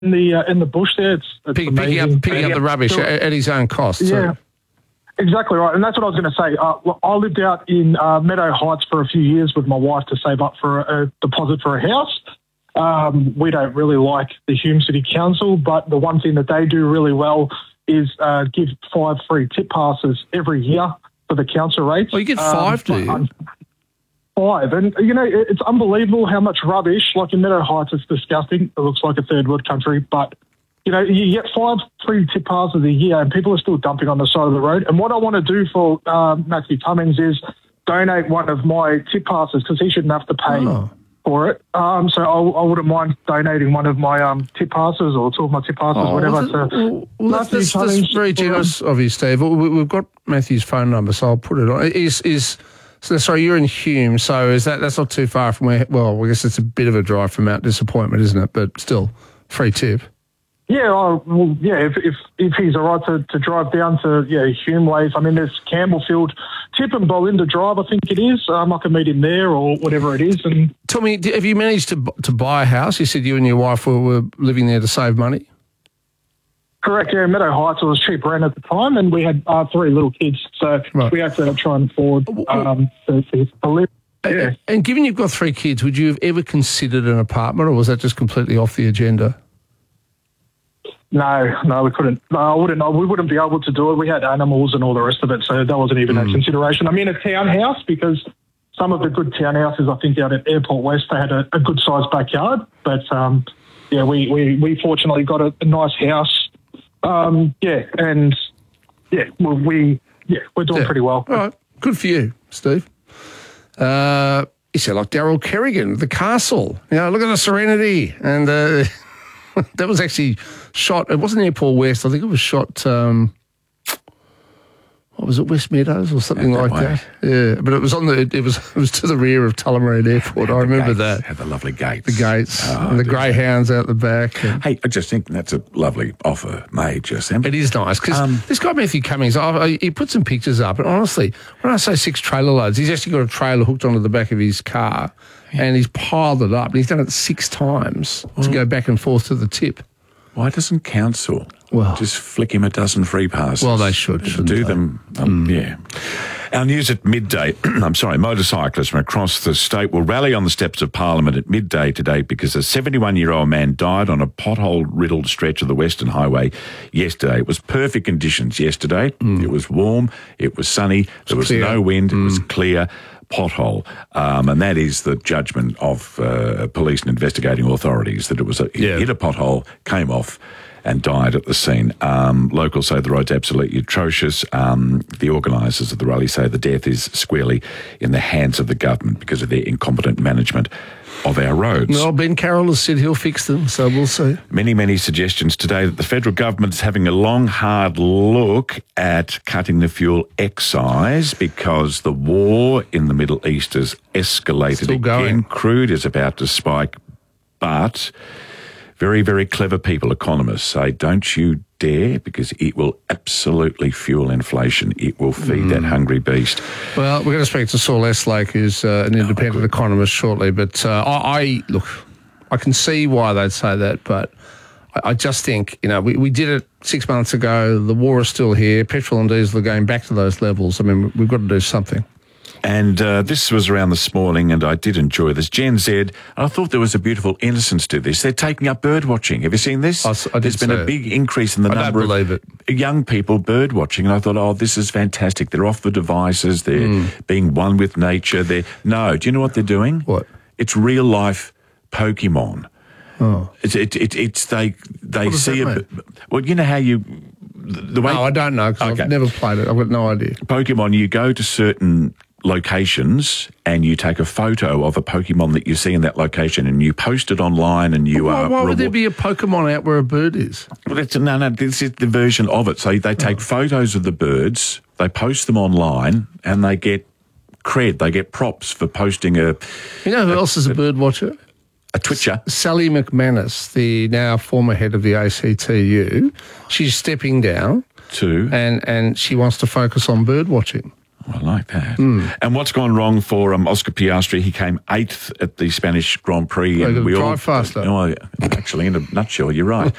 in the bush there. It's amazing. Picking up the rubbish at his own cost. Yeah. Exactly right, and that's what I was going to say. I lived out in Meadow Heights for a few years with my wife to save up for a deposit for a house. We don't really like the Hume City Council, but the one thing that they do really well is give 5 free tip passes every year for the council rates. Well, you get 5, do you? 5, and it's unbelievable how much rubbish. Like in Meadow Heights, it's disgusting. It looks like a third world country, but you get 5 free tip passes a year and people are still dumping on the side of the road. And what I want to do for Matthew Cummings is donate one of my tip passes because he shouldn't have to pay for it. So I wouldn't mind donating one of my tip passes or 2 of my tip passes, whatever. That's very generous of you, Steve. We've got Matthew's phone number, so I'll put it on. Sorry, you're in Hume, so that's not too far from where, well, I guess it's a bit of a drive from Mount Disappointment, isn't it? But still, free tip. Yeah, if he's all right to drive down to Hume Ways. I mean, there's Campbellfield, Tip and Belinda Drive, I think it is. I can meet him there or whatever it is. And tell me, have you managed to buy a house? You said you and your wife were living there to save money. Correct. Yeah, Meadow Heights was cheap rent at the time, and we had 3 little kids, so we had to try and afford to live. Yeah. And given you've got 3 kids, would you have ever considered an apartment, or was that just completely off the agenda? No, we couldn't. We wouldn't be able to do it. We had animals and all the rest of it, so that wasn't even a consideration. I mean, a townhouse, because some of the good townhouses, I think, out at Airport West, they had a good-sized backyard. But, we fortunately got a nice house. We're doing pretty well. All right, good for you, Steve. You sound like Daryl Kerrigan, The Castle. Look at the Serenity. And that was actually shot. It wasn't Airport West. I think it was shot. What was it, West Meadows or something like that? Yeah, but it was it was to the rear of Tullamarine Airport. I remember that. Had the lovely gates. The gates and the greyhounds out the back. Hey, I just think that's a lovely offer made, Sam. It is nice because this guy Matthew Cummings, he put some pictures up, and honestly, when I say 6 trailer loads, he's actually got a trailer hooked onto the back of his car. And he's piled it up, and he's done it 6 times to go back and forth to the tip. Why doesn't council just flick him a dozen free passes? Well, they should do them. Yeah. Our news at midday. Motorcyclists from across the state will rally on the steps of Parliament at midday today because a 71-year-old man died on a pothole-riddled stretch of the Western Highway yesterday. It was perfect conditions yesterday. It was warm. It was sunny. There was no wind. It was clear. Pothole, and that is the judgment of police and investigating authorities that it was hit a pothole, came off and died at the scene. Locals say the road's absolutely atrocious. The organisers of the rally say the death is squarely in the hands of the government because of their incompetent management of our roads. Well, Ben Carroll has said he'll fix them, so we'll see. Many, many suggestions today that the federal government's having a long, hard look at cutting the fuel excise because the war in the Middle East has escalated again. Crude is about to spike, but very, very clever people, economists, say don't you dare, because it will absolutely fuel inflation. It will feed that hungry beast. Well, we're going to speak to Saul Eslake, who's an independent economist, shortly. But I can see why they'd say that, but I just think, we did it 6 months ago. The war is still here. Petrol and diesel are going back to those levels. I mean, we've got to do something. And this was around this morning, and I did enjoy this. Gen Z, and I thought there was a beautiful innocence to this. They're taking up bird watching. Have you seen this? There's been a big increase in the number of young people bird watching, and I thought, this is fantastic. They're off the devices. They're being one with nature. No, do you know what they're doing? What? It's real life Pokemon. Oh, it's they see a. Well, you know how you. The way, no, I don't know because I've never played it. I've got no idea. Pokemon, you go to certain locations and you take a photo of a Pokemon that you see in that location and you post it online and you are... Why would there be a Pokemon out where a bird is? Well, this is the version of it. So they take photos of the birds, they post them online and they get cred, they get props for posting a... You know who else is a bird watcher? A twitcher. Sally McManus, the now former head of the ACTU. She's stepping down. And she wants to focus on bird watching. I like that. And what's gone wrong for Oscar Piastri? He came 8th at the Spanish Grand Prix. They And could we all drive faster. Oh, actually, in a nutshell, you're right.